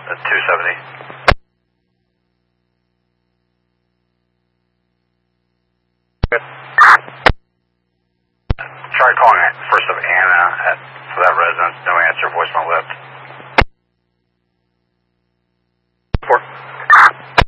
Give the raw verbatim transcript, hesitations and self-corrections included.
at two seventy. Good. Try calling it first of Anna at, for that residence. No answer, voicemail left.